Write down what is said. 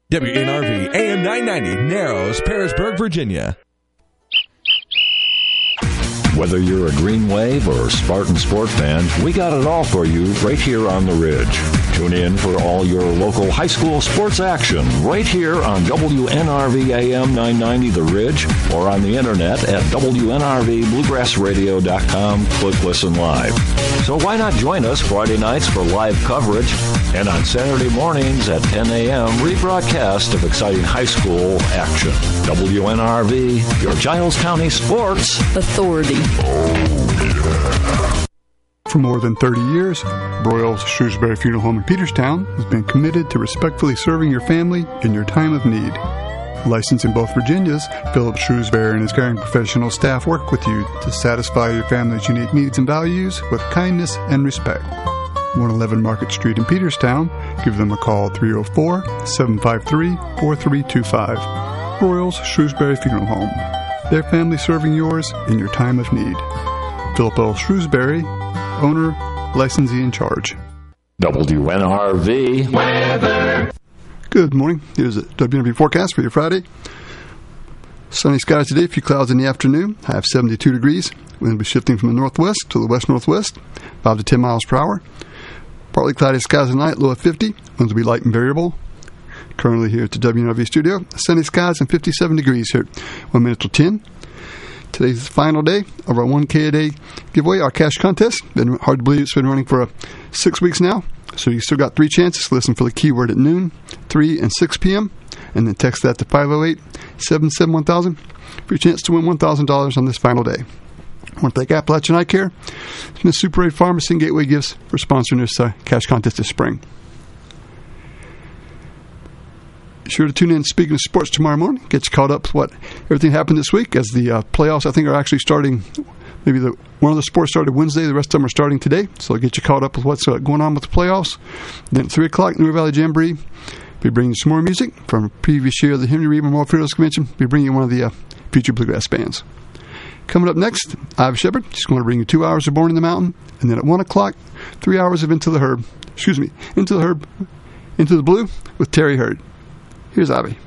WNRV AM 990, Narrows, Pearisburg, Virginia. Whether you're a Green Wave or Spartan Sport fan, we got it all for you right here on the Ridge. Tune in for all your local high school sports action right here on WNRV AM 990 The Ridge or on the internet at WNRVBluegrassRadio.com. Click Listen Live. So why not join us Friday nights for live coverage and on Saturday mornings at 10 a.m. rebroadcast of exciting high school action. WNRV, your Giles County Sports Authority. For more than 30 years, Broyles Shrewsbury Funeral Home in Peterstown has been committed to respectfully serving your family in your time of need. Licensed in both Virginias, Philip Shrewsbury and his caring professional staff work with you to satisfy your family's unique needs and values with kindness and respect. 111 Market Street in Peterstown. Give them a call 304-753-4325. Broyles Shrewsbury Funeral Home. Their family serving yours in your time of need. Philip L. Shrewsbury, owner, licensee in charge. WNRV weather. Good morning. Here's a WNRV forecast for your Friday. Sunny skies today, a few clouds in the afternoon. High of 72 degrees. Wind will be shifting from the northwest to the west-northwest, 5 to 10 miles per hour. Partly cloudy skies tonight, low of 50. Winds will be light and variable. Currently here at the WNRV studio, sunny skies and 57 degrees here. 1 minute till 10. Today's the final day of our 1K a day giveaway, our cash contest. Been hard to believe it's been running for 6 weeks now. So you still got 3 chances. Listen for the keyword at noon, 3 and 6 p.m. And then text that to 508-771-1000 for your chance to win $1,000 on this final day. I want to thank Appalachian Eye Care, Smith Super 8 Pharmacy, and Gateway Gifts for sponsoring this cash contest this spring. Be sure to tune in Speaking of Sports tomorrow morning. Get you caught up with what everything happened this week as the playoffs, I think, are actually starting. Maybe one of the sports started Wednesday. The rest of them are starting today. So I'll get you caught up with what's going on with the playoffs. Then at 3 o'clock, New Valley Jamboree. We'll be bringing some more music from a previous year of the Henry Reed Memorial Freedoms Convention. We'll be bringing one of the featured bluegrass bands. Coming up next, Ivy Shepard. She's going to bring you 2 hours of Born in the Mountain. And then at 1 o'clock, 3 hours of Into the Blue with Terry Hurd. Here's Ivy.